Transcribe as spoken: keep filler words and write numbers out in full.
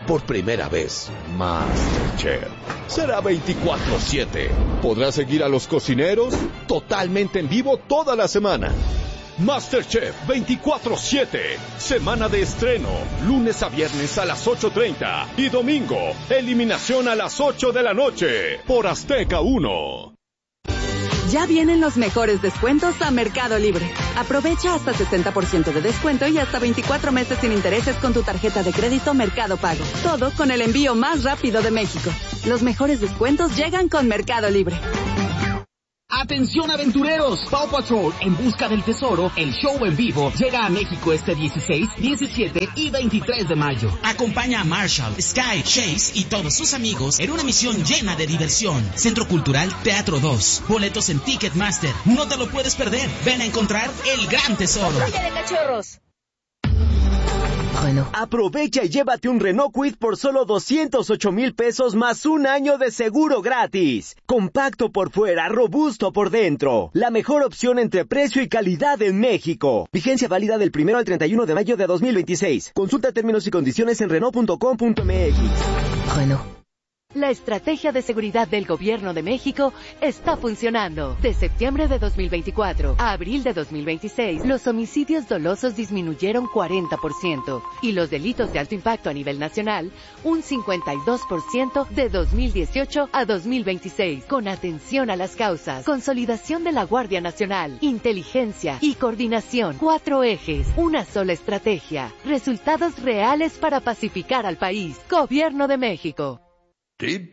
Por primera vez, MasterChef será veinticuatro siete. ¿Podrás seguir a los cocineros? Totalmente en vivo toda la semana. MasterChef veinticuatro siete. Semana de estreno. Lunes a viernes a las ocho treinta. Y domingo, eliminación a las ocho de la noche. Por Azteca uno. Ya vienen los mejores descuentos a Mercado Libre. Aprovecha hasta sesenta por ciento de descuento y hasta veinticuatro meses sin intereses con tu tarjeta de crédito Mercado Pago. Todo con el envío más rápido de México. Los mejores descuentos llegan con Mercado Libre. ¡Atención aventureros! Paw Patrol en busca del tesoro, el show en vivo, llega a México este dieciséis, diecisiete y veintitrés de mayo. Acompaña a Marshall, Sky, Chase y todos sus amigos en una misión llena de diversión. Centro Cultural Teatro dos. Boletos en Ticketmaster. No te lo puedes perder. Ven a encontrar el gran tesoro. ¡Patrulla de cachorros! Renault. Aprovecha y llévate un Renault Kwid por solo doscientos ocho mil pesos más un año de seguro gratis. Compacto por fuera, robusto por dentro. La mejor opción entre precio y calidad en México. Vigencia válida del primero al treinta y uno de mayo de dos mil veintiséis. Consulta términos y condiciones en Renault punto com punto m x. Renault. La estrategia de seguridad del Gobierno de México está funcionando. De septiembre de dos mil veinticuatro a abril de dos mil veintiséis, los homicidios dolosos disminuyeron cuarenta por ciento y los delitos de alto impacto a nivel nacional un cincuenta y dos por ciento de dos mil dieciocho a dos mil veintiséis. Con atención a las causas, consolidación de la Guardia Nacional, inteligencia y coordinación. Cuatro ejes, una sola estrategia. Resultados reales para pacificar al país. Gobierno de México. ¿Qué